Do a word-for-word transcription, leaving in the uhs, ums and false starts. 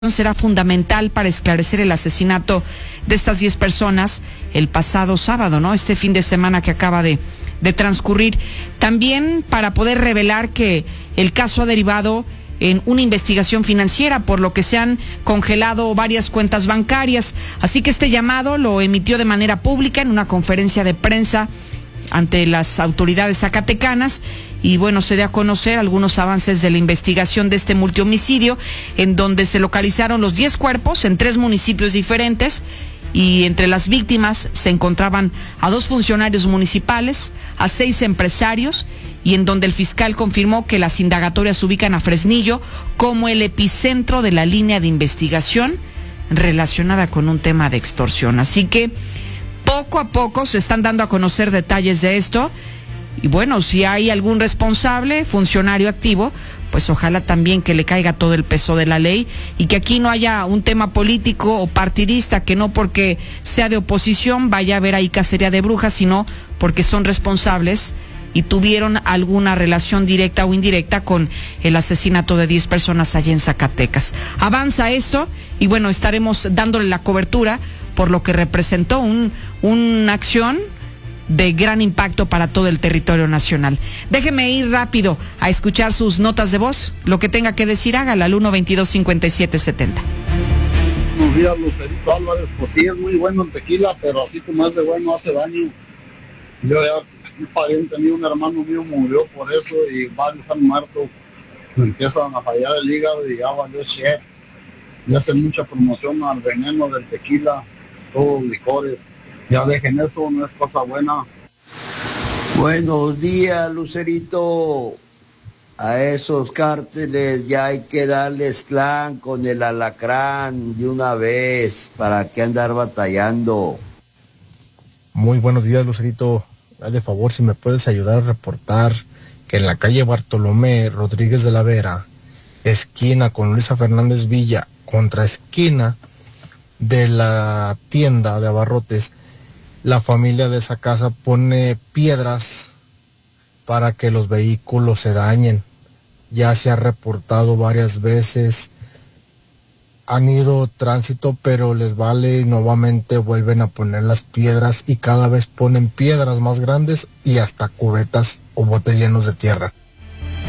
será fundamental para esclarecer el asesinato de estas diez personas el pasado sábado, ¿no? Este fin de semana que acaba de, de transcurrir. También para poder revelar que el caso ha derivado en una investigación financiera, por lo que se han congelado varias cuentas bancarias. Así que este llamado lo emitió de manera pública en una conferencia de prensa ante las autoridades zacatecanas. Y bueno, se dio a conocer algunos avances de la investigación de este multihomicidio, en donde se localizaron los diez cuerpos en tres municipios diferentes, y entre las víctimas se encontraban a dos funcionarios municipales, a seis empresarios, y en donde el fiscal confirmó que las indagatorias ubican a Fresnillo como el epicentro de la línea de investigación relacionada con un tema de extorsión. Así que poco a poco se están dando a conocer detalles de esto. Y bueno, si hay algún responsable, funcionario activo, pues ojalá también que le caiga todo el peso de la ley y que aquí no haya un tema político o partidista, que no porque sea de oposición vaya a haber ahí cacería de brujas, sino porque son responsables y tuvieron alguna relación directa o indirecta con el asesinato de diez personas allá en Zacatecas. Avanza esto y bueno, estaremos dándole la cobertura por lo que representó un, una acción de gran impacto para todo el territorio nacional. Déjeme ir rápido a escuchar sus notas de voz. Lo que tenga que decir, hágala al uno veintidós cincuenta y siete setenta. Buenos días, Lucerito Álvarez. Pues sí, es muy bueno el tequila, pero así como es de bueno hace daño. Yo ya, un pariente mío, un hermano mío murió por eso y varios han muerto. Me empiezan a fallar el hígado y ya valió chef. Y hacen mucha promoción al veneno del tequila, todos los licores. Ya dejen eso, no es cosa buena. Buenos días, Lucerito. A esos cárteles ya hay que darles clan con el alacrán de una vez, para que andar batallando. Muy buenos días, Lucerito. De favor, si me puedes ayudar a reportar que en la calle Bartolomé Rodríguez de la Vera, esquina con Luisa Fernández Villa, contra esquina de la tienda de abarrotes, la familia de esa casa pone piedras para que los vehículos se dañen. Ya se ha reportado varias veces, han ido tránsito, pero les vale y nuevamente vuelven a poner las piedras y cada vez ponen piedras más grandes y hasta cubetas o botes llenos de tierra.